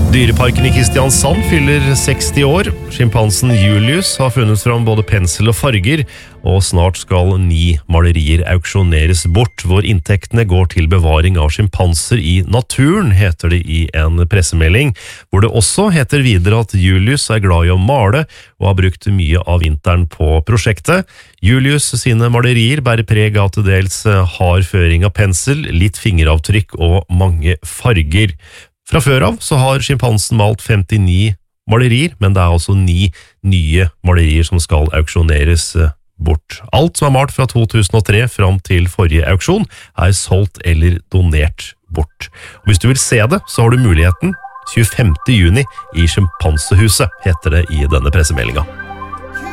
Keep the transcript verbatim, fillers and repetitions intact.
Dyreparken i Kristiansand fyller seksti år. Skimpansen Julius har funnet fram både pensel og farger, og snart skal ni malerier auksjoneres bort, hvor inntektene går til bevaring av skimpanser i naturen, heter det i en pressemelding, hvor det også heter videre at Julius er glad i å male og har brukt mye av vinteren på prosjektet. Julius sine malerier bærer preg av til dels hard føring av pensel, litt fingeravtrykk og mange farger. Fra før av så har skimpansen malt femtini malerier, men det er altså ni nye malerier som skal auksjoneres bort. Alt som er malt fra to tusen og tre fram til forrige auksjon er solgt eller donert bort. Og hvis du vil se det, så har du muligheten tjuefemte juni i Skimpansehuset, heter det i denne pressemeldinga.